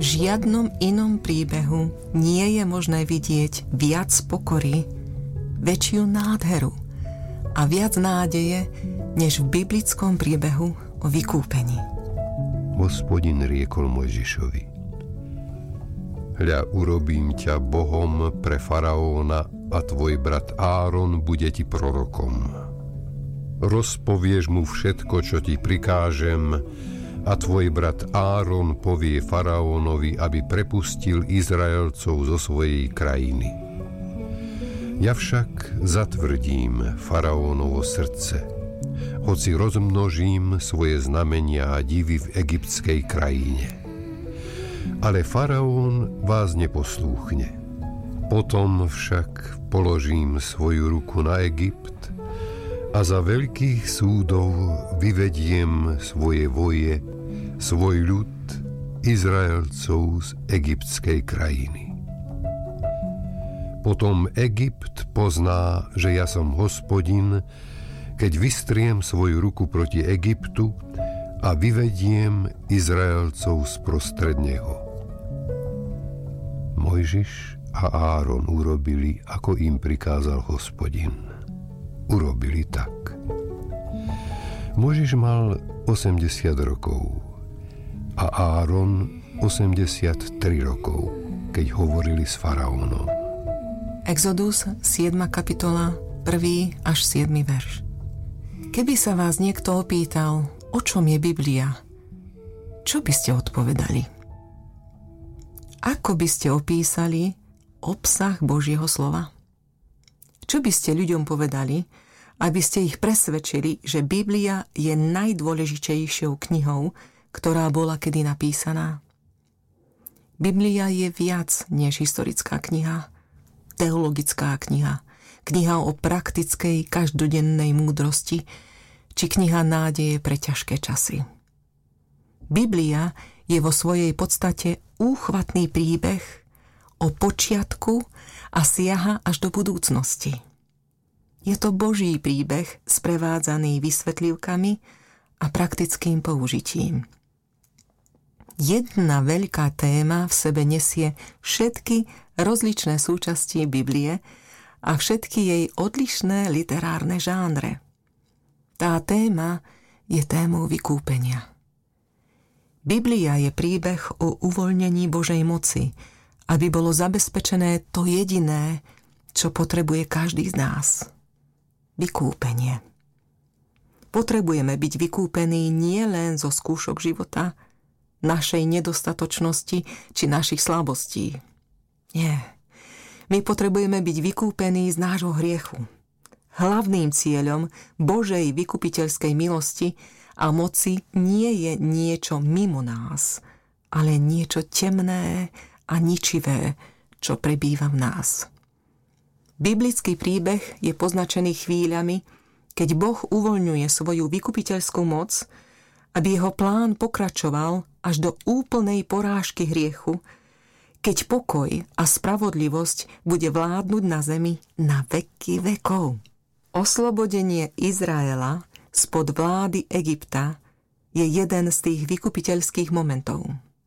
žiadnom inom príbehu nie je možné vidieť viac pokory, väčšiu nádheru a viac nádeje, než v biblickom príbehu o vykúpení. Hospodin riekol Mojžišovi: Hľa, urobím ťa Bohom pre faraóna a tvoj brat Áron bude ti prorokom. Rozpovieš mu všetko, čo ti prikážem, a tvoj brat Áron povie faraónovi, aby prepustil Izraelcov zo svojej krajiny. Ja však zatvrdím faraónovo srdce, hoci rozmnožím svoje znamenia a divy v egyptskej krajine. Ale faraón vás neposlúchne. Potom však položím svoju ruku na Egypt a za veľkých súdov vyvediem svoje voje, svoj ľud, Izraelcov z egyptskej krajiny. Potom Egypt pozná, že ja som Hospodin, keď vystriem svoju ruku proti Egyptu a vyvediem Izraelcov sprostred neho. Mojžiš a Áron urobili, ako im prikázal Hospodin. Urobili tak. Mojžiš mal 80 rokov a Áron 83 rokov, keď hovorili s faraónom. Exodus 7. kapitola, 1. až 7. verš. Keby sa vás niekto opýtal, o čom je Biblia, čo by ste odpovedali? Ako by ste opísali obsah Božieho slova? Čo by ste ľuďom povedali, aby ste ich presvedčili, že Biblia je najdôležitejšou knihou, ktorá bola kedy napísaná? Biblia je viac než historická kniha, teologická kniha, kniha o praktickej každodennej múdrosti či kniha nádeje pre ťažké časy. Biblia je vo svojej podstate úchvatný príbeh o počiatku a siaha až do budúcnosti. Je to Boží príbeh sprevádzaný vysvetlivkami a praktickým použitím. Jedna veľká téma v sebe nesie všetky rozličné súčasti Biblie a všetky jej odlišné literárne žánre. Tá téma je témou vykúpenia. Biblia je príbeh o uvoľnení Božej moci, aby bolo zabezpečené to jediné, čo potrebuje každý z nás. Vykúpenie. Potrebujeme byť vykúpení nie len zo skúšok života, našej nedostatočnosti či našich slabostí. Nie. My potrebujeme byť vykúpení z nášho hriechu. Hlavným cieľom Božej vykupiteľskej milosti a moci nie je niečo mimo nás, ale niečo temné a ničivé, čo prebýva v nás. Biblický príbeh je poznačený chvíľami, keď Boh uvoľňuje svoju vykupiteľskú moc, aby jeho plán pokračoval až do úplnej porážky hriechu, keď pokoj a spravodlivosť bude vládnuť na zemi na veky vekov. Oslobodenie Izraela spod vlády Egypta je jeden z tých vykupiteľských momentov.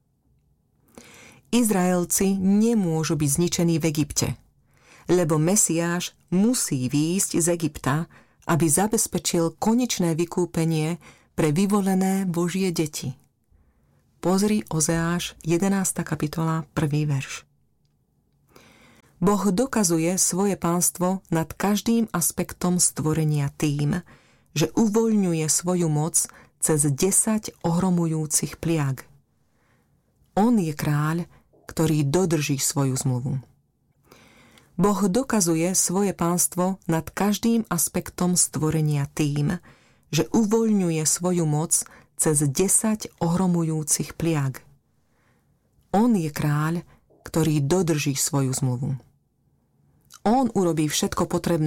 Izraelci nemôžu byť zničení v Egypte, lebo Mesiáš musí výjsť z Egypta, aby zabezpečil konečné vykúpenie pre vyvolené Božie deti. Pozri Ozeáš 11. kapitola 1. verš. Boh dokazuje svoje pánstvo nad každým aspektom stvorenia tým, že uvoľňuje svoju moc cez 10 ohromujúcich pliag. On je kráľ, ktorý dodrží svoju zmluvu. Boh dokazuje svoje pánstvo nad každým aspektom stvorenia tým, že uvoľňuje svoju moc cez 10 ohromujúcich pliag. On je kráľ, ktorý dodrží svoju zmluvu. On urobí všetko potrebné